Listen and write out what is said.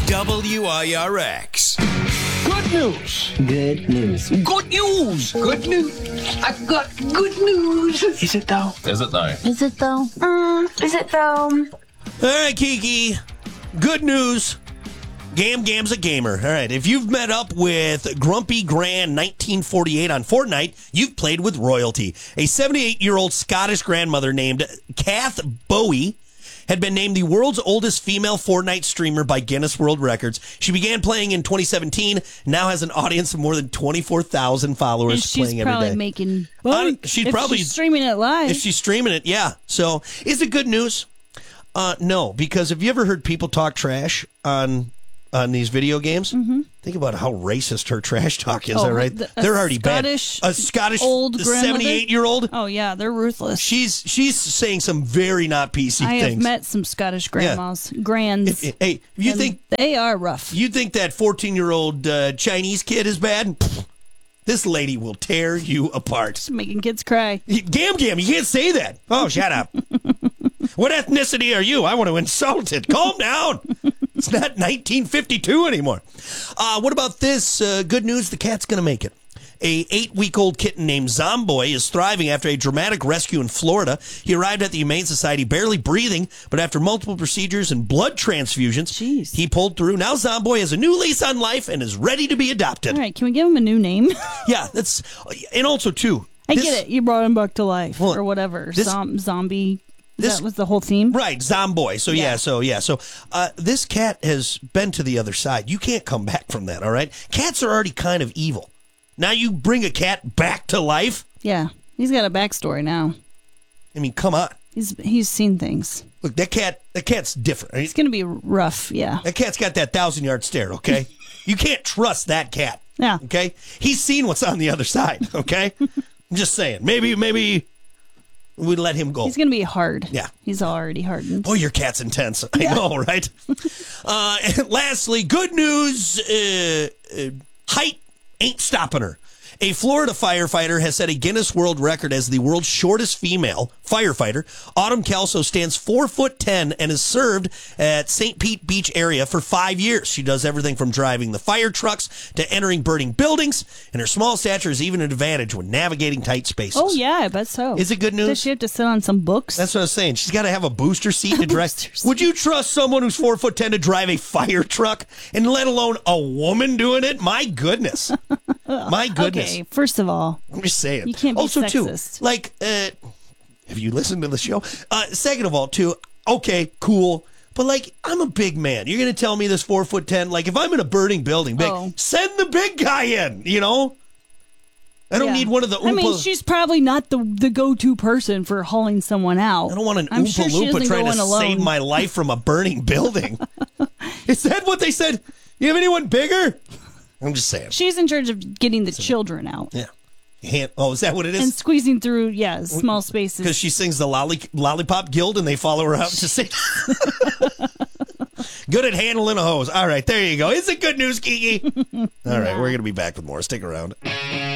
WIRX. Good news. Good news. Good news. Good news. I've got good news. Is it though? Is it though? Is it though? Is it though? All right, Kiki. Good news. Gam's a gamer. All right, if you've met up with Grumpy Gran 1948 on Fortnite, you've played with royalty. A 78-year-old Scottish grandmother named Kath Bowie had been named the world's oldest female Fortnite streamer by Guinness World Records. She began playing in 2017, now has an audience of more than 24,000 followers playing every day. She's probably making bank she's streaming it live. If she's streaming it, yeah. So, is it good news? No, because have you ever heard people talk trash on these video games? Mm-hmm. Think about how racist her trash talk is, all right? They're already bad. A Scottish old 78-year-old? Oh, yeah, they're ruthless. She's saying some very not PC things. I have met some Scottish grandmas, grands. Hey, you think they are rough? You think that 14-year-old Chinese kid is bad? This lady will tear you apart. Just making kids cry. Gam, you can't say that. Oh, shut up. What ethnicity are you? I want to insult it. Calm down. It's not 1952 anymore. What about this? Good news, the cat's going to make it. A 8-week-old kitten named Zomboy is thriving after a dramatic rescue in Florida. He arrived at the Humane Society barely breathing, but after multiple procedures and blood transfusions, he pulled through. Now Zomboy has a new lease on life and is ready to be adopted. All right, can we give him a new name? Yeah, that's... And also, too... I get it. You brought him back to life or whatever. Zombie... That was the whole theme? Right, Zomboy. So, So, this cat has been to the other side. You can't come back from that, all right? Cats are already kind of evil. Now you bring a cat back to life? Yeah, he's got a backstory now. I mean, come on. He's seen things. Look, that cat's different. It's going to be rough, yeah. That cat's got that 1,000-yard stare, okay? You can't trust that cat. Yeah. Okay? He's seen what's on the other side, okay? I'm just saying. Maybe we'd let him go. He's going to be hard. Yeah. He's already hardened. Boy, your cat's intense. I know, right? And lastly, good news. Height ain't stopping her. A Florida firefighter has set a Guinness World Record as the world's shortest female firefighter. Autumn Kelso stands 4'10" and has served at St. Pete Beach area for 5 years. She does everything from driving the fire trucks to entering burning buildings, and her small stature is even an advantage when navigating tight spaces. Oh, yeah, I bet so. Is it good news? Does she have to sit on some books? That's what I was saying. She's got to have a booster seat to drive. Would you trust someone who's 4'10" to drive a fire truck, and let alone a woman doing it? My goodness. My goodness. Okay, first of all, I'm just saying. You can't be also, sexist. too, like, have you listened to the show? Second of all, too, okay, cool. But, like, I'm a big man. You're going to tell me this 4'10"? Like, if I'm in a burning building, send the big guy in, you know? I don't need one of the Oompa... I mean, she's probably not the go-to person for hauling someone out. I don't want an Oompa Loompa trying to save my life from a burning building. Is that what they said? You have anyone bigger? I'm just saying. She's in charge of getting the children out. Yeah. Is that what it is? And squeezing through, small spaces. Because she sings the Lollipop Guild and they follow her out to sing. Good at handling a hose. All right, there you go. Is it good news, Kiki? All right, we're going to be back with more. Stick around.